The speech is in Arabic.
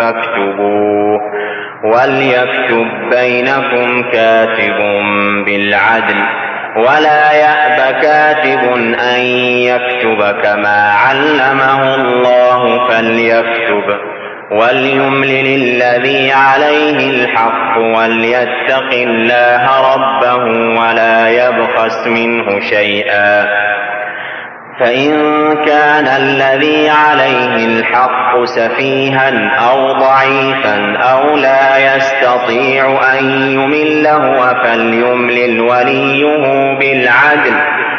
فاكتبوه وليكتب بينكم كاتب بالعدل ولا يأب كاتب أن يكتب كما علمه الله فليكتب وليملل الذي عليه الحق وليتق الله ربه ولا يبخس منه شيئا فإن كان الذي عليه الحق سفيها أو ضعيفا أو لا يستطيع أن يمل هو فليملل وليه بالعدل